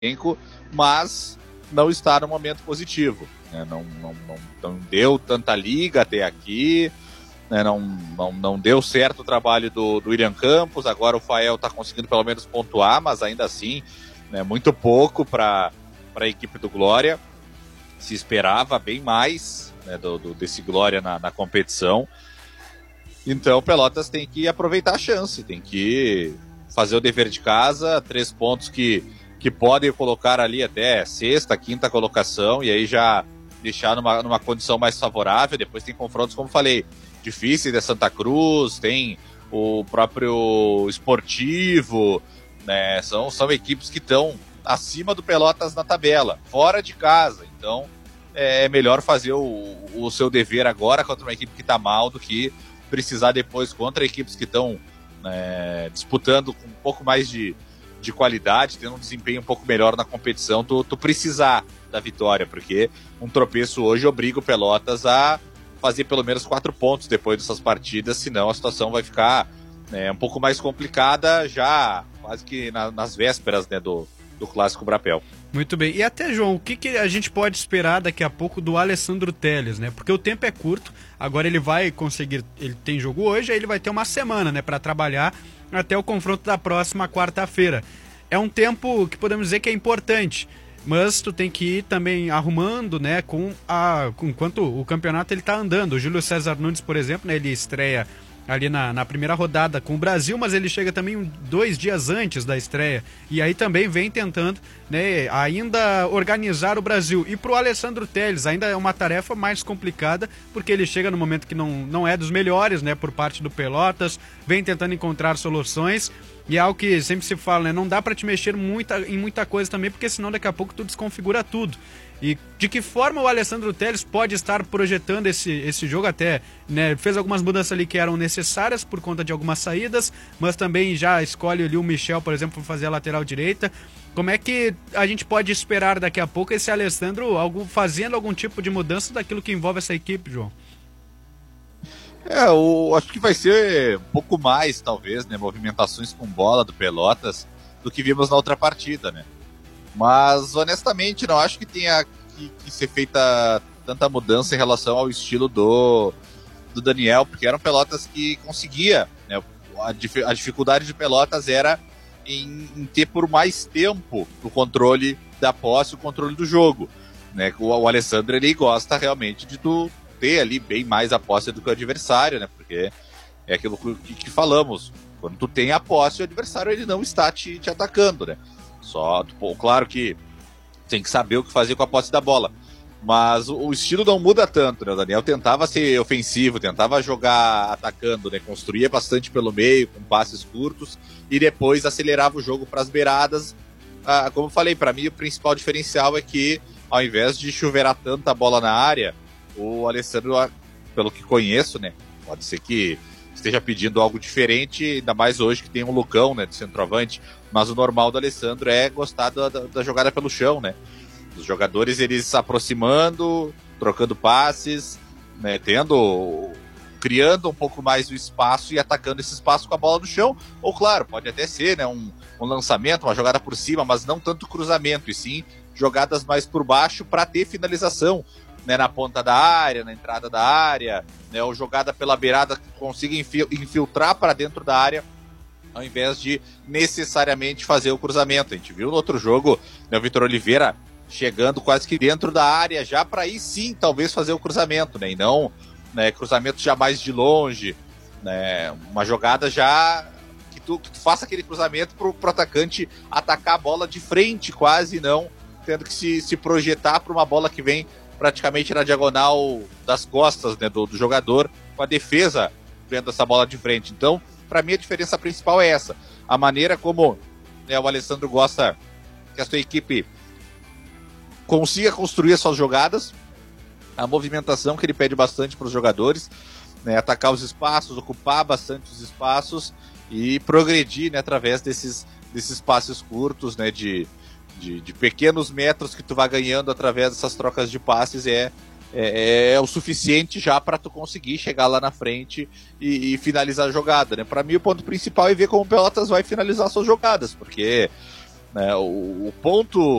elenco, mas não está no momento positivo, né? Não deu tanta liga até aqui, né? Não deu certo o trabalho do William Campos. Agora o Fael está conseguindo pelo menos pontuar, mas ainda assim, né, muito pouco para a equipe do Glória. Se esperava bem mais, né, desse Glória na competição. Então o Pelotas tem que aproveitar a chance, tem que fazer o dever de casa, 3 pontos que podem colocar ali até sexta, quinta colocação, e aí já deixar numa condição mais favorável. Depois tem confrontos, como falei, difíceis da Santa Cruz, tem o próprio Esportivo, né? São equipes que estão acima do Pelotas na tabela, fora de casa. Então é melhor fazer o seu dever agora contra uma equipe que está mal do que precisar depois contra equipes que estão disputando com um pouco mais de qualidade, tendo um desempenho um pouco melhor na competição, tu precisar da vitória, porque um tropeço hoje obriga o Pelotas a fazer pelo menos 4 pontos depois dessas partidas, senão a situação vai ficar um pouco mais complicada já quase que nas vésperas, né, do Clássico Brapel. Muito bem. E até, João, o que a gente pode esperar daqui a pouco do Alessandro Telles, né? Porque o tempo é curto, agora ele vai conseguir, ele tem jogo hoje, aí ele vai ter uma semana, né, para trabalhar até o confronto da próxima quarta-feira. É um tempo que podemos dizer que é importante, mas tu tem que ir também arrumando, né, enquanto o campeonato ele tá andando. O Júlio César Nunes, por exemplo, né, ele estreia ali na primeira rodada com o Brasil, mas ele chega também 2 dias antes da estreia, e aí também vem tentando, né, ainda organizar o Brasil. E pro Alessandro Telles ainda é uma tarefa mais complicada, porque ele chega no momento que não é dos melhores, né, por parte do Pelotas, vem tentando encontrar soluções, e é algo que sempre se fala, né, não dá para te mexer em muita coisa também, porque senão daqui a pouco tu desconfigura tudo. E de que forma o Alessandro Telles pode estar projetando esse jogo até, né? Fez algumas mudanças ali que eram necessárias por conta de algumas saídas, mas também já escolhe ali o Michel, por exemplo, para fazer a lateral direita. Como é que a gente pode esperar daqui a pouco esse Alessandro fazendo algum tipo de mudança daquilo que envolve essa equipe, João? Acho que vai ser um pouco mais, talvez, né, movimentações com bola do Pelotas do que vimos na outra partida, né? Mas, honestamente, não acho que tenha que ser feita tanta mudança em relação ao estilo do Daniel, porque eram Pelotas que conseguia, né? A dificuldade de Pelotas era em ter por mais tempo o controle da posse, o controle do jogo, né? O Alessandro, ele gosta realmente de tu ter ali bem mais a posse do que o adversário, né? Porque é aquilo que falamos, quando tu tem a posse, o adversário ele não está te atacando, né? Claro que tem que saber o que fazer com a posse da bola, mas o estilo não muda tanto, né? O Daniel tentava ser ofensivo, tentava jogar atacando, né? Construía bastante pelo meio, com passes curtos, e depois acelerava o jogo para as beiradas. Como eu falei, para mim o principal diferencial é que, ao invés de chuveirar tanta bola na área, o Alessandro, pelo que conheço, né? Pode ser que esteja pedindo algo diferente, ainda mais hoje que tem um Lucão, né, de centroavante, mas o normal do Alessandro é gostar da jogada pelo chão, né? Os jogadores, eles se aproximando, trocando passes, né, criando um pouco mais o espaço e atacando esse espaço com a bola no chão, ou claro, pode até ser, né, um lançamento, uma jogada por cima, mas não tanto cruzamento, e sim jogadas mais por baixo para ter finalização, né, na ponta da área, na entrada da área, né, ou jogada pela beirada que consiga infiltrar para dentro da área, ao invés de necessariamente fazer o cruzamento. A gente viu no outro jogo, né, o Vitor Oliveira chegando quase que dentro da área, já para aí sim talvez fazer o cruzamento, né, e não, né, cruzamento já mais de longe, né, uma jogada já que tu faça aquele cruzamento pro atacante atacar a bola de frente quase, não tendo que se projetar para uma bola que vem praticamente na diagonal das costas, né, do jogador, com a defesa vendo essa bola de frente. Então, para mim, a diferença principal é essa. A maneira como, né, o Alessandro gosta que a sua equipe consiga construir as suas jogadas, a movimentação que ele pede bastante para os jogadores, né, atacar os espaços, ocupar bastante os espaços e progredir, né, através desses passes curtos, né, de pequenos metros que tu vai ganhando através dessas trocas de passes, é o suficiente já para tu conseguir chegar lá na frente e finalizar a jogada, né? Para mim, o ponto principal é ver como o Pelotas vai finalizar suas jogadas, porque né? O ponto